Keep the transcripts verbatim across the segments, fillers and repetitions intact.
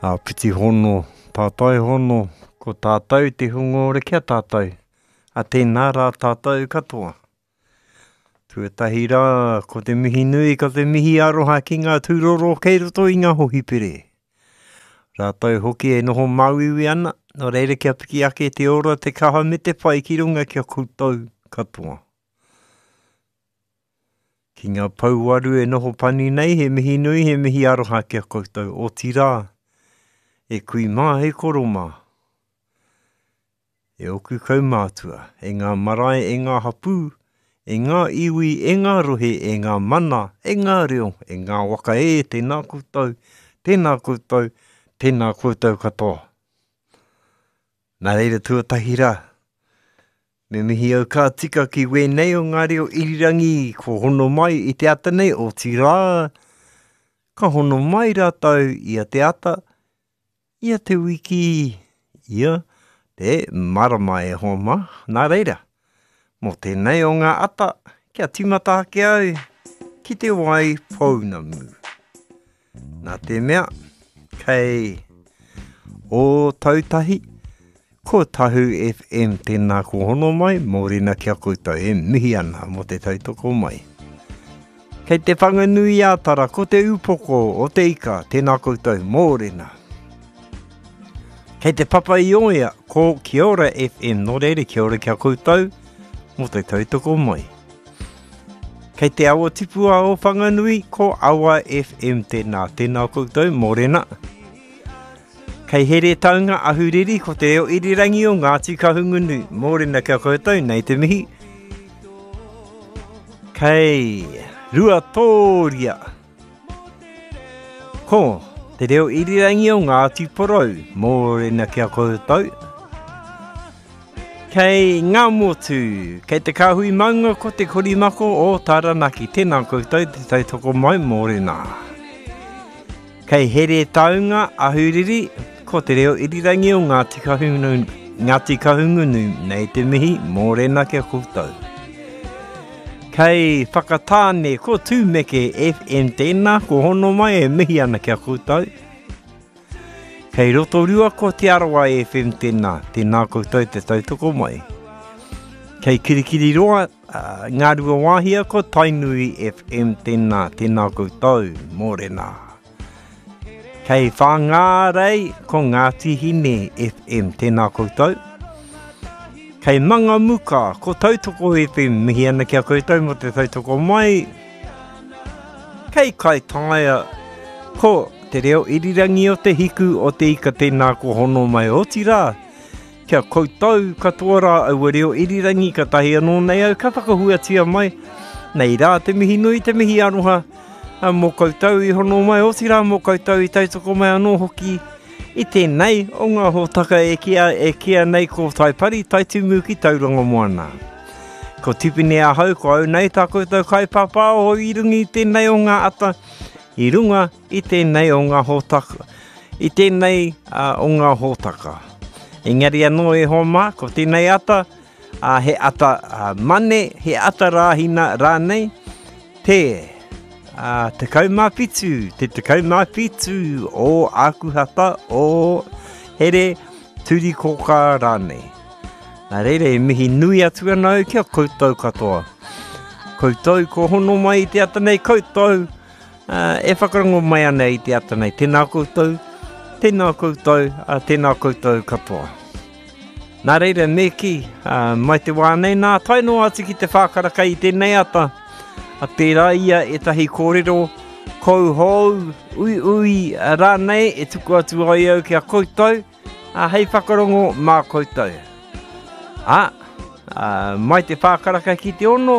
A piti hono, tātai hono, ko tātou te hungore kia tātou. A tēnā rā tātou katoa. Tuatahi rā, ko te mihi nui, ko te mihi aroha ki ngā tūroro kei roto i ngā hohipere. Rātou hoki e noho mauiwi ana, no reire kia piki ake te ora te kaha me te pai ki runga kia koutou katoa. Ki ngā pauaru e noho pani nei, he mihi nui, he mihi aroha kia koutou. O tirā, e kui mā, he koro mā. E oku kaumātua, e ngā marae, e ngā hapū, e ngā iwi, e ngā rohe, e ngā mana, e ngā reo, e ngā waka e, tēnā koutou, tēnā koutou, tēnā koutou katoa. Nā reira tuatahi rā, me mihi au kā tika ki wēnei o ngā reo irirangi, ko hono mai i te ata nei, o tirā, ka hono mai rātou ia te ata, ia te wiki, ia te marama e homa, nā reira. Mō tēnei o ngā ata, kia tīmata ake au, ki te wai pounamu. Nā te mea, kei o tautahi, ko Tahu F M tēnā ko hono mai, mōrena kia koutou e mihi ana mo te tautoko mai. Kei te whanganui ātara, ko te upoko o te ika, tēnā koutou mōrena. Kei te papa i oia, ko Kia Ora F M, no reire Kia Ora kia koutou, mo te tautoko mai. Kei te awa tipua o whanganui, ko Awa F M tēnā, tēnā koutou, mōrena. Kei here taunga ahuriri, ko te reo irirangi o Ngāti Kahungunu, mōrena kia koutou, nei te mihi. Kei Ruatoria, ko te reo irirangi o Ngāti Porou, mōrena kia koutou. Kei Ngā Motu, kei te kāhui maunga ko te korimako o Taranaki, tēnā koutou te tautoko mai mōrena. Kei here taunga ahuriri, ko te reo irirangi o Ngāti Kahungunu, Ngāti Kahungunu, nei te mihi, mōrena kia koutou. Kei whakatāne ko Tūmeke F M tēnā, ko hono mai e mihi ana kia koutou. Kei Rotorua ko Te Arawa F M tēnā, tēnā koutou te tautoko mai. Kei Kirikiriroa, uh, ngā rua wāhia ko Tainui F M tēnā, tēnā koutou, mōrena. Kei Whangārei ko Ngāti Hine F M tēnā koutou. Kei Mangamuka ko Tautoko F M, mihi ana kia koutou mo te tautoko mai. Kei Kaitaia ko te reo irirangi o te hiku o te ika tēnā ko hono mai o tirā. Kia koutou katoa rā au reo irirangi ka tahi anō nei au ka whakahuatia mai. Nei rā te mihi nui, te mihi aroha. Mō koutou i hono mai o tirā, mō koutou i tautoko mai anō hoki. I tēnei o ngā hōtaka e kia, e kia nei ko taipari, taitumu ki tauranga moana. Ko tipine a hau, ko au nei tā koutou kaipapa o i rungi i tēnei o ngā ata. I runga i tēnei o ngā hōtaka. I tēnei uh, o ngā hōtaka. Engari anō e homa, ko tēnei ata, uh, he ata uh, mane, he ata rāhina rānei, te uh, te kaumāpitu, te te kaumāpitu o Akuhata o here turi koka rānei. Nā reire e mihi nui atu anau kia koutou katoa. Koutou ko hono mai i te ata nei koutou. Uh, e whakarango mai ana i te ata nei, tēnā koutou, tēnā koutou, uh, tēnā koutou katoa. Nā reira me ki, uh, mai te wānei nā taino atu ki te whākaraka i tēnei ata, a tērā ia e tahi kōrero, kou hou, ui ui rānei, e tuku atu ai au kia koutou, uh, hei whakarango mā koutou. Ah, uh, mai te whākaraka ki te ono,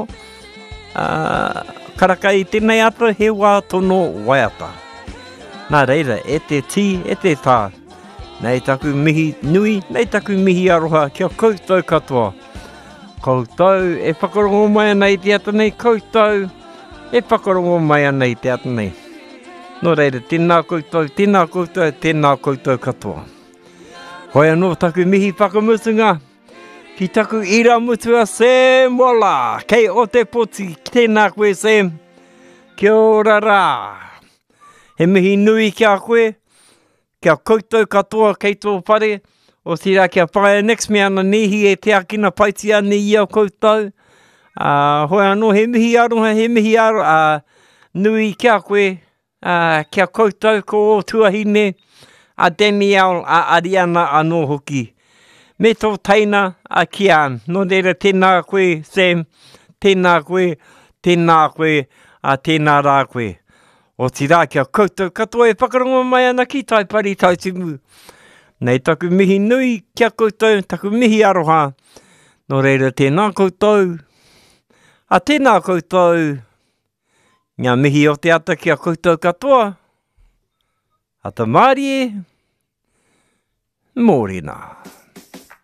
uh, karaka i tēnei ata he wā tono waiata. Nā reira, e te tī, e te tā. Nei taku mihi nui, nei taku mihi aroha, kia koutou katoa. Koutou, e whakarongo mai ana i te ata nei, koutou, e whakarongo mai ana i te ata nei. Nō reira, tēnā koutou, tēnā koutou, tēnā koutou katoa. Hoi anō taku mihi whakamutunga. Ki taku ira mutua Sam Walla, kei o te poti, tēnā koe Sam, kia ora rā. He mihi nui kia koe, kia koutou katoa kei tō pare, o tira kia whae next me ana nehi e te akina paiti ane i au koutou. Uh, hoi anō he mihi aroha, he mihi aro, uh, nui kia koe, uh, kia koutou ko o tuahine, a Daniel a Ariana anō hoki. Me tō taina a Kian, no reira tēnā koe Sam, tēnā koe, tēnā koe, a tēnā rā koe. O tira kia koutou katoa e whakarongo mai ana ki tai pari tau timu. Nei taku mihi nui kia koutou, taku mihi aroha. No reira tēnā koutou, a tēnā koutou, ngā mihi o te ata kia koutou katoa. A ta Mārie, mōrena.